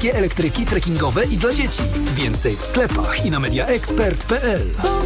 wszystkie elektryki trekkingowe i dla dzieci. Więcej w sklepach i na mediaexpert.pl.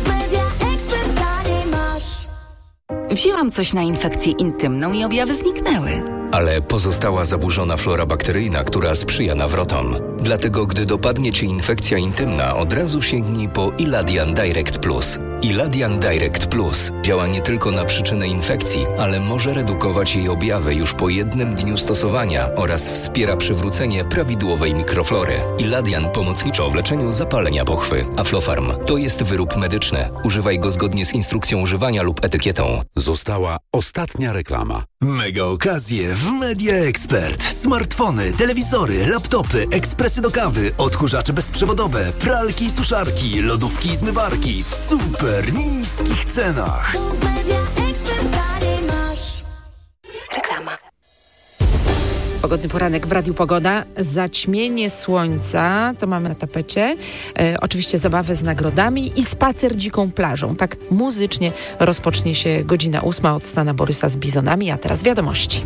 Wzięłam coś na infekcję intymną i objawy zniknęły. Ale pozostała zaburzona flora bakteryjna, która sprzyja nawrotom. Dlatego, gdy dopadnie Cię infekcja intymna, od razu sięgnij po Iladian Direct Plus. Iladian Direct Plus działa nie tylko na przyczynę infekcji, ale może redukować jej objawy już po 1 dniu stosowania oraz wspiera przywrócenie prawidłowej mikroflory. Iladian pomocniczo w leczeniu zapalenia pochwy. Aflofarm to jest wyrób medyczny. Używaj go zgodnie z instrukcją używania lub etykietą. Została ostatnia reklama. Mega okazje w Media Expert. Smartfony, telewizory, laptopy, ekspresy do kawy, odkurzacze bezprzewodowe, pralki i suszarki, lodówki i zmywarki w super niskich cenach. Reklama. Pogodny poranek w Radiu Pogoda. Zaćmienie słońca, to mamy na tapecie. Oczywiście zabawy z nagrodami i spacer dziką plażą. Tak muzycznie rozpocznie się godzina 8 od Stana Borysa z bizonami, a teraz wiadomości.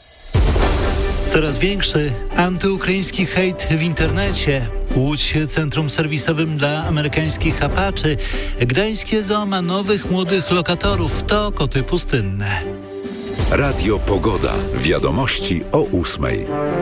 Coraz większy antyukraiński hejt w internecie. Łódź centrum serwisowym dla amerykańskich Apache. Gdańskie zoo ma nowych młodych lokatorów. To koty pustynne. Radio Pogoda. Wiadomości o 8:00.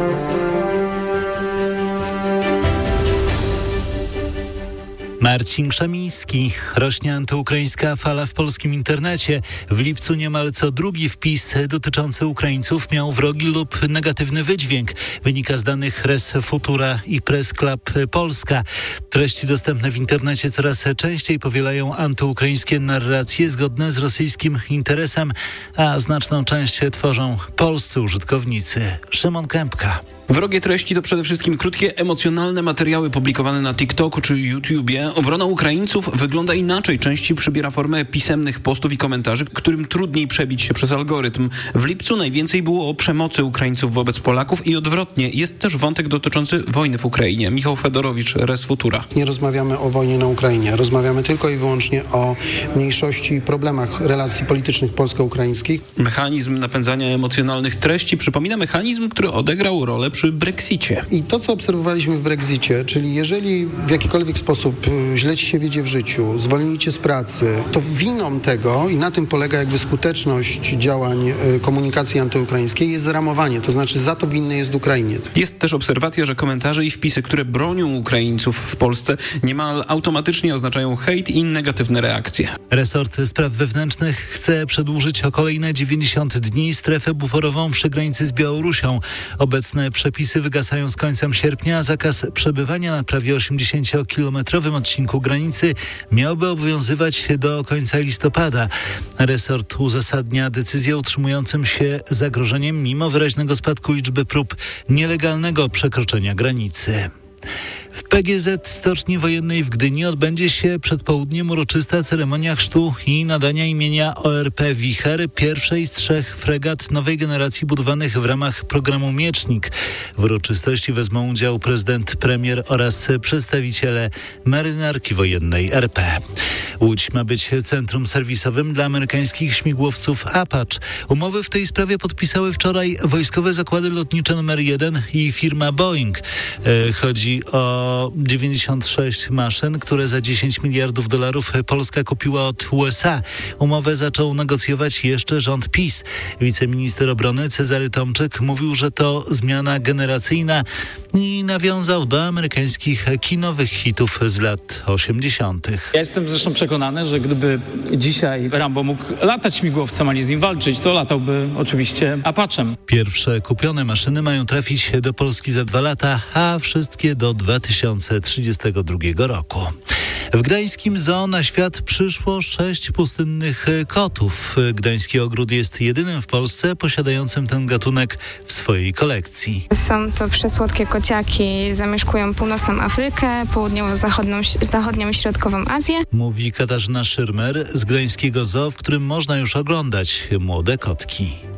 Marcin Krzemiński. Rośnie antyukraińska fala w polskim internecie. W lipcu niemal co drugi wpis dotyczący Ukraińców miał wrogi lub negatywny wydźwięk. Wynika z danych Res Futura i Press Club Polska. Treści dostępne w internecie coraz częściej powielają antyukraińskie narracje zgodne z rosyjskim interesem, a znaczną część tworzą polscy użytkownicy. Szymon Kępka. Wrogie treści to przede wszystkim krótkie, emocjonalne materiały publikowane na TikToku czy YouTubie. Obrona Ukraińców wygląda inaczej. Częściej przybiera formę pisemnych postów i komentarzy, którym trudniej przebić się przez algorytm. W lipcu najwięcej było o przemocy Ukraińców wobec Polaków i odwrotnie. Jest też wątek dotyczący wojny w Ukrainie. Michał Fedorowicz, Res Futura. Nie rozmawiamy o wojnie na Ukrainie. Rozmawiamy tylko i wyłącznie o mniejszości i problemach relacji politycznych polsko-ukraińskich. Mechanizm napędzania emocjonalnych treści przypomina mechanizm, który odegrał rolę przy Brexicie. I to, co obserwowaliśmy w Brexicie, czyli jeżeli w jakikolwiek sposób źle ci się wiedzie w życiu, zwolnili cię z pracy, to winą tego, i na tym polega jakby skuteczność działań komunikacji antyukraińskiej, jest zramowanie, to znaczy za to winny jest Ukrainiec. Jest też obserwacja, że komentarze i wpisy, które bronią Ukraińców w Polsce, niemal automatycznie oznaczają hejt i negatywne reakcje. Resort Spraw Wewnętrznych chce przedłużyć o kolejne 90 dni strefę buforową przy granicy z Białorusią. Obecne przepisy wygasają z końcem sierpnia, a zakaz przebywania na prawie 80-kilometrowym odcinku granicy miałby obowiązywać do końca listopada. Resort uzasadnia decyzję utrzymującym się zagrożeniem mimo wyraźnego spadku liczby prób nielegalnego przekroczenia granicy. W PGZ Stoczni Wojennej w Gdyni odbędzie się przed południem uroczysta ceremonia chrztu i nadania imienia ORP Wicher, pierwszej z 3 fregat nowej generacji budowanych w ramach programu Miecznik. W uroczystości wezmą udział prezydent, premier oraz przedstawiciele marynarki wojennej RP. Łódź ma być centrum serwisowym dla amerykańskich śmigłowców Apache. Umowy w tej sprawie podpisały wczoraj Wojskowe Zakłady Lotnicze nr 1 i firma Boeing. Chodzi o 96 maszyn, które za $10 miliardów Polska kupiła od USA. Umowę zaczął negocjować jeszcze rząd PiS. Wiceminister obrony Cezary Tomczyk mówił, że to zmiana generacyjna i nawiązał do amerykańskich kinowych hitów z lat 80. Ja jestem zresztą przekonany, że gdyby dzisiaj Rambo mógł latać śmigłowcem, a nie z nim walczyć, to latałby oczywiście Apachem. Pierwsze kupione maszyny mają trafić do Polski za 2 lata, a wszystkie do 2032 roku. W gdańskim zoo na świat przyszło 6 pustynnych kotów. Gdański ogród jest jedynym w Polsce posiadającym ten gatunek w swojej kolekcji. Są to przesłodkie kociaki, zamieszkują północną Afrykę, południowo-zachodnią i środkową Azję. Mówi Katarzyna Szyrmer z gdańskiego zoo, w którym można już oglądać młode kotki.